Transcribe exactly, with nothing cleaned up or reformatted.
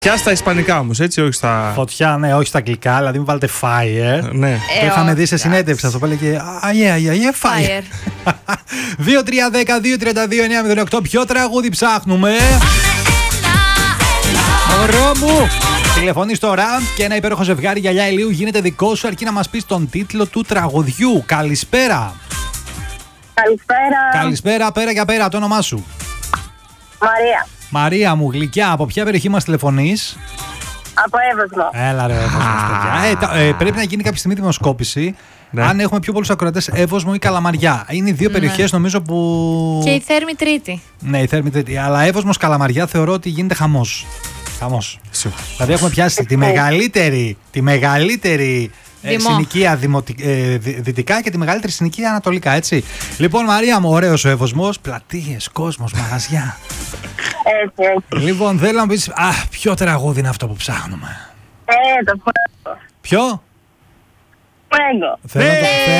Φωτιά στα ισπανικά όμως, έτσι, όχι στα. Φωτιά, ναι, όχι στα αγγλικά, δηλαδή μην βάλετε fire. Ναι. Το είχαμε δει σε συνέντευξη αυτό που έλεγε Α, yeah, yeah, yeah, fire. δύο τρία ένα μηδέν δύο τρία δύο εννιά μηδέν οκτώ. Ποιο τραγούδι ψάχνουμε? Μωρό μου! Τηλεφωνείς τώρα και ένα υπέροχο ζευγάρι γυαλιά ηλίου γίνεται δικό σου, αρκεί να μας πεις τον τίτλο του τραγουδιού. Καλησπέρα. Καλησπέρα. Καλησπέρα, πέρα για πέρα, το όνομά σου? Μαρία. Μαρία μου, γλυκιά, από ποια περιοχή μας τηλεφωνείς? Από Εύωσμο. Έλα ρε Εύωσμος, παιδιά. Ε, τα, ε, πρέπει να γίνει κάποια στιγμή δημοσκόπηση. Ναι. Αν έχουμε πιο πολλούς ακροατές Εύωσμο ή Καλαμαριά. Είναι οι δύο ναι. περιοχές νομίζω που. Και η Θέρμη Τρίτη. Ναι, η Θέρμη Τρίτη. Αλλά Εύωσμος Καλαμαριά θεωρώ ότι γίνεται χαμός. Χαμός. Δηλαδή έχουμε πιάσει τη μεγαλύτερη, τη μεγαλύτερη ε, συνοικία δημοτι... ε, δυτικά και τη μεγαλύτερη συνοικία ανατολικά, έτσι. Λοιπόν, Μαρία μου, ωραίος ο Εύωσμος. Πλατείες, κόσμος, μαγαζιά. Έτσι, έτσι. Λοιπόν, θέλω να πεις, α, ποιο τραγούδι είναι αυτό που ψάχνουμε? Ε, το Fuego. Ποιο? Fuego. Θέλω, ναι. το,